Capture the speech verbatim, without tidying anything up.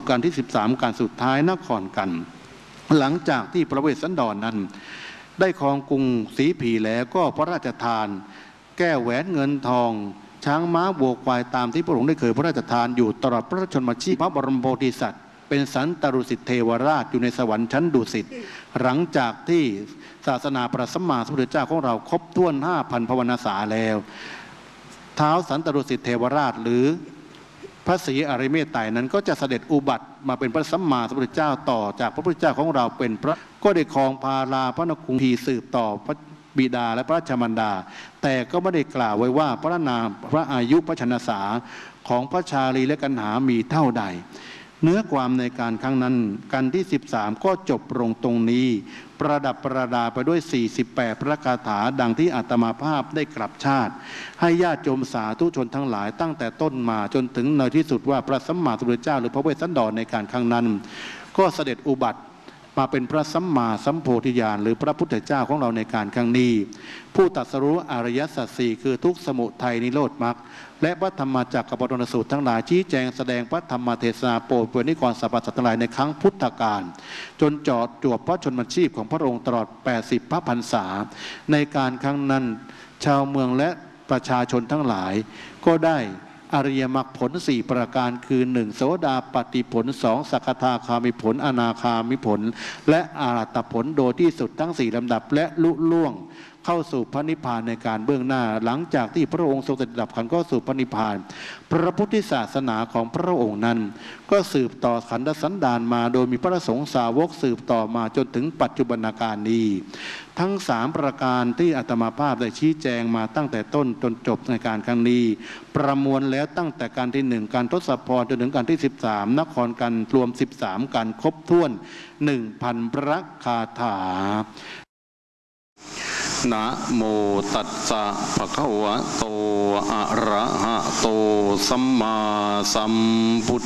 การที่สิบสามการสุดท้ายนครกันหลังจากที่พระเวสสันดรนั้นได้ครองกรุงศรีผีแล้วก็พระราชทานแก้วแหวนเงินทองช้างม้าวัวควายตามที่พระองค์ได้เคยพระราชทานอยู่ตลอดพระชนมชีพพระบรมโพธิสัตว์เป็นสันตรุสิทธิเทวราชอยู่ในสวรรค์ชั้นดุสิตหลังจากที่ศาสนาพระสัมมาสัมพุทธเจ้าของเราครบถ้วน ห้าพัน ภาวนาสาแล้วท้าวสันตรุสิทธิเทวราชหรือพระศรีอริยเมตไตรนั้นก็จะเสด็จอุบัติมาเป็นพระสัมมาสัมพุทธเจ้าต่อจากพระพุทธเจ้าของเราเป็นพระก็ได้ครองพาราพระนคุงทีสืบต่อพระบิดาและพระราชมารดาแต่ก็ไม่ได้กล่าวไว้ว่าพระนามพระอายุพระชนสาของพระชาลีและกันหามีเท่าใดเนื้อความในการครั้งนั้นกันที่สิบสามก็จบลงตรงนี้ประดับประดาไปด้วยสี่สิบแปดพระคาถาดังที่อาตมาภาพได้กลับชาติให้ญาติโยมสาธุชนทั้งหลายตั้งแต่ต้นมาจนถึงในที่สุดว่าพระสัมมาสัมพุทธเจ้าหรือพระเวสสันดรในการครั้งนั้นก็เสด็จอุบัติมาเป็นพระสัมมาสัมโพธิญาณหรือพระพุทธเจ้าของเราในการครั้งนี้ผู้ตรัสรู้อริยสัจสี่คือทุกข์สมุทัยนิโรธมรรคและพระธรรมจักรปวัตนสูตรทั้งหลายชี้แจงแสดงพระธรรมเทศนาโปรดเผยนิกรสรรพสัตว์ทั้งหลายในครั้งพุทธกาลจนจอดจวบพระชนมชีพของพระองค์ตลอดแปดสิบพระพรรษาในการครั้งนั้นชาวเมืองและประชาชนทั้งหลายก็ได้อริยมรรคผลสี่ประการคือหนึ่งโสดาปัตติผลสองสกทาคามิผลอนาคามิผลและอรหัตผลโดยที่สุดทั้งสี่ลำดับและลุล่วงเข้าสู่พระนิพพานในการเบื้องหน้าหลังจากที่พระองค์ทรงเสด็จดับขันธ์เข้าสู่พระนิพพานพระพุทธศาสนาของพระองค์นั้นก็สืบต่อขันธสันดานมาโดยมีพระสงฆ์สาวกสืบต่อมาจนถึงปัจจุบันการนี้ทั้งสามประการที่อาตมาภาพได้ชี้แจงมาตั้งแต่ต้นจนจบในการครั้งนี้ประมวลแล้วตั้งแต่การที่หนึ่งการทศพรจนถึงการที่สิบสามนครกันรวมสิบสามการครบถ้วนหนึ่งพันพระคาถานะโมตัสสะภะคะวะโตอะระหะโตสัมมาสัมพุท